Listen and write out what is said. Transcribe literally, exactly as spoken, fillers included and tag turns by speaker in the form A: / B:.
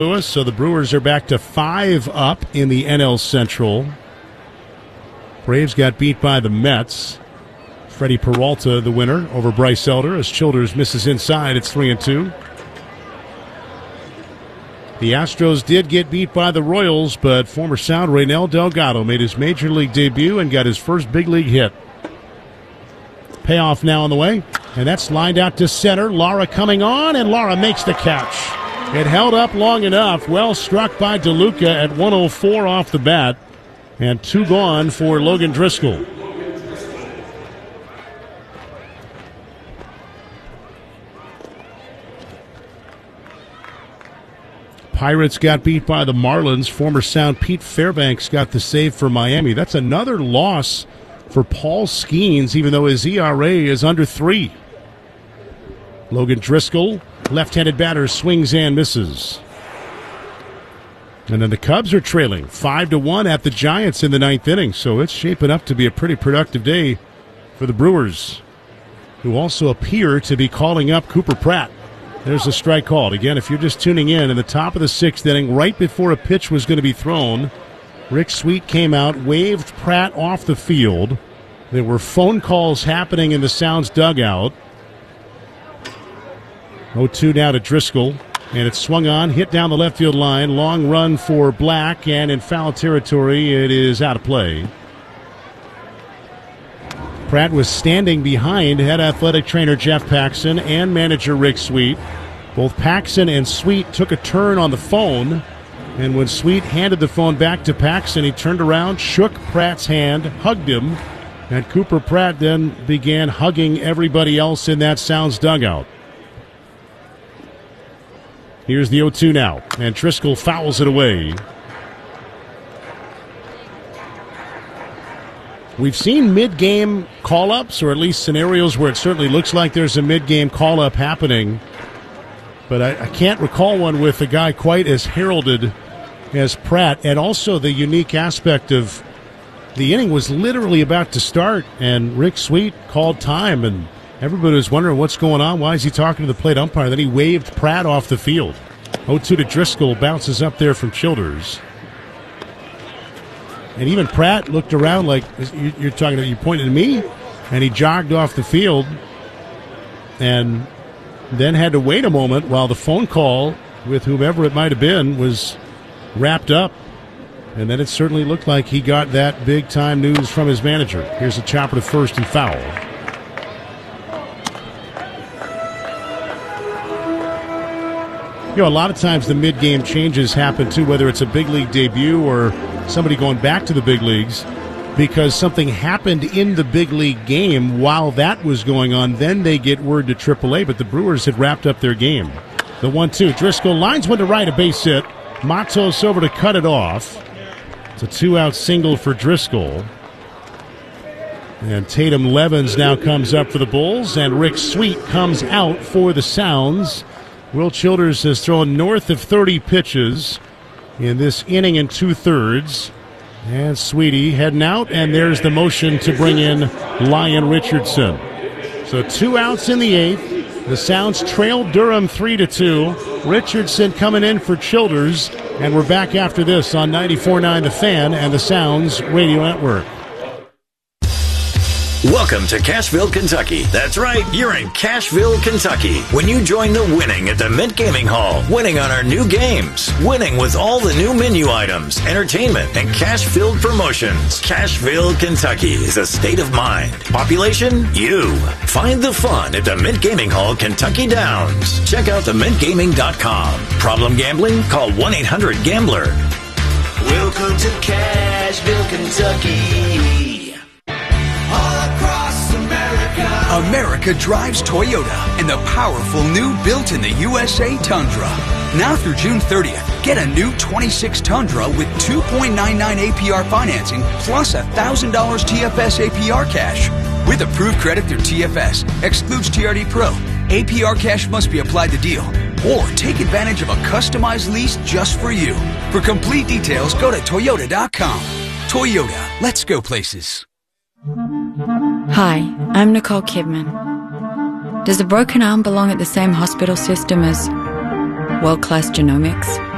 A: Louis, so the Brewers are back to five up in the N L Central. Braves got beat by the Mets. Freddie Peralta, the winner, over Bryce Elder as Childers misses inside. It's three and two. The Astros did get beat by the Royals, but former Sound Raynel Delgado made his major league debut and got his first big league hit. Payoff now on the way, and that's lined out to center. Lara coming on, and Lara makes the catch. It held up long enough. Well struck by DeLuca at one oh four off the bat, and two gone for Logan Driscoll. Pirates got beat by the Marlins. Former Sound Pete Fairbanks got the save for Miami. That's another loss for Paul Skeens, even though his E R A is under three. Logan Driscoll, left-handed batter, swings and misses. And then the Cubs are trailing five to one at the Giants in the ninth inning, so it's shaping up to be a pretty productive day for the Brewers, who also appear to be calling up Cooper Pratt. There's a strike called. Again, if you're just tuning in, in the top of the sixth inning, right before a pitch was going to be thrown, Rick Sweet came out, waved Pratt off the field. There were phone calls happening in the Sounds dugout. oh two now to Driscoll, and it's swung on, hit down the left field line. Long run for Black, and in foul territory, it is out of play. Pratt was standing behind head athletic trainer Jeff Paxson and manager Rick Sweet. Both Paxson and Sweet took a turn on the phone, and when Sweet handed the phone back to Paxson, he turned around, shook Pratt's hand, hugged him, and Cooper Pratt then began hugging everybody else in that Sounds dugout. Here's the oh two now, and Driscoll fouls it away. We've seen mid-game call-ups, or at least scenarios where it certainly looks like there's a mid-game call-up happening. But I, I can't recall one with a guy quite as heralded as Pratt. And also the unique aspect of the inning was literally about to start, and Rick Sweet called time, and everybody was wondering what's going on. Why is he talking to the plate umpire? Then he waved Pratt off the field. oh two to Driscoll, bounces up there from Childers. And even Pratt looked around like, you're talking to, you pointed at me, and he jogged off the field and then had to wait a moment while the phone call with whomever it might have been was wrapped up. And then it certainly looked like he got that big-time news from his manager. Here's a chopper to first and foul. You know, a lot of times the mid-game changes happen, too, whether it's a big league debut or somebody going back to the big leagues, because something happened in the big league game while that was going on. Then they get word to triple A, but the Brewers had wrapped up their game. The one two. Driscoll lines one to right, a base hit. Matos over to cut it off. It's a two-out single for Driscoll. And Tatum Levens now comes up for the Bulls, and Rick Sweet comes out for the Sounds. Will Childers has thrown north of thirty pitches in this inning and two-thirds. And Sweetie heading out, and there's the motion to bring in Lyon Richardson. So two outs in the eighth. The Sounds trailed Durham three to two. Richardson coming in for Childers, and we're back after this on ninety-four point nine The Fan and the Sounds Radio Network.
B: Welcome to Cashville, Kentucky. That's right, you're in Cashville, Kentucky. When you join the winning at the Mint Gaming Hall, winning on our new games, winning with all the new menu items, entertainment, and cash-filled promotions. Cashville, Kentucky is a state of mind. Population? You. Find the fun at the Mint Gaming Hall, Kentucky Downs. Check out the mint gaming dot com. Problem gambling? Call one eight hundred gambler.
C: Welcome to Cashville, Kentucky.
D: America drives Toyota in the powerful new built-in the U S A Tundra. Now through June thirtieth, get a new twenty-six Tundra with two point nine nine A P R financing plus one thousand dollars T F S A P R cash. With approved credit through T F S, excludes T R D Pro. A P R cash must be applied to deal. Or take advantage of a customized lease just for you. For complete details, go to Toyota dot com. Toyota, let's go places.
E: Hi, I'm Nicole Kidman. Does a broken arm belong at the same hospital system as world-class genomics?